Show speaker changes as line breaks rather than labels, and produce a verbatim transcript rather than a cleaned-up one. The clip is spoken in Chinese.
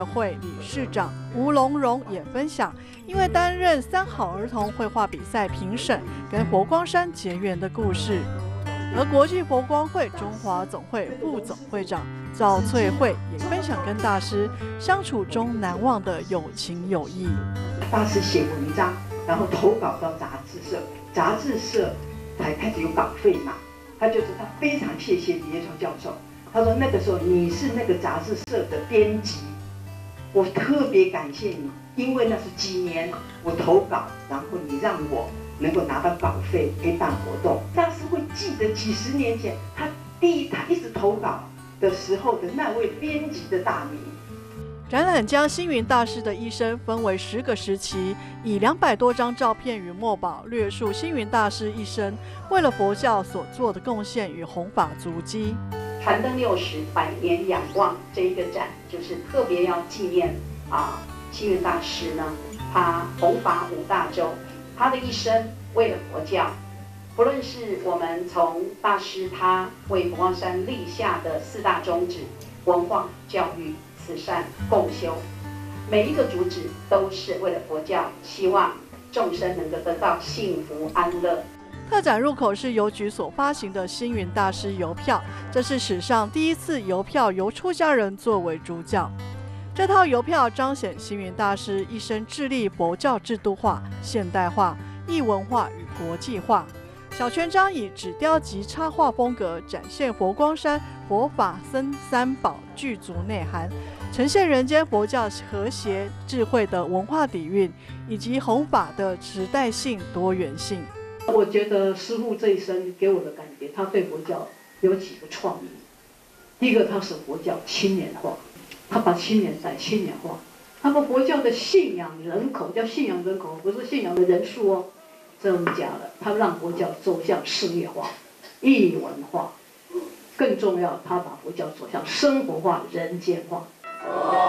会理事长吴龙荣也分享，因为担任三好儿童绘画比赛评审，跟佛光山结缘的故事。而国际佛光会中华总会副总会长赵翠慧也分享跟大师相处中难忘的有情有义。
大师写文章，然后投稿到杂志社，杂志社才开始有稿费嘛。他就说他非常谢谢李业超教授，他说那个时候你是那个杂志社的编辑。我特别感谢你，因为那是几年我投稿，然后你让我能够拿到稿费，可以办活动。大师会记得几十年前他第一他一直投稿的时候的那位编辑的大名。
展览将星云大师的一生分为十个时期，以两百多张照片与墨宝略述星云大师一生为了佛教所做的贡献与弘法足迹。
传灯六十，百年仰望这一个展，就是特别要纪念啊，星云大师呢，他弘法五大洲，他的一生为了佛教，不论是我们从大师他为佛光山立下的四大宗旨：文化、教育、慈善、共修，每一个主旨都是为了佛教，希望众生能够得到幸福安乐。
特展入口是邮局所发行的星云大师邮票，这是史上第一次邮票由出家人作为主角。这套邮票彰显星云大师一生致力佛教制度化、现代化、异文化与国际化。小圈章以纸雕及插画风格展现佛光山佛法僧三宝具足内涵，呈现人间佛教和谐智慧的文化底蕴，以及弘法的时代性多元性。
我觉得师父这一生给我的感觉，他对佛教有几个创意。第一个，他使佛教青年化，他把青年代青年化，他把佛教的信仰人口，叫信仰人口，不是信仰的人数哦，增加了。他让佛教走向事业化、异文化，更重要，他把佛教走向生活化、人间化。